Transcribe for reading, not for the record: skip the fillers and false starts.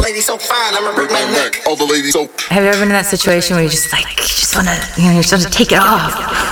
ladies so fine, I'ma break my neck. All the ladies so. Have you ever been in that situation where you just wanna, you're supposed to take it off?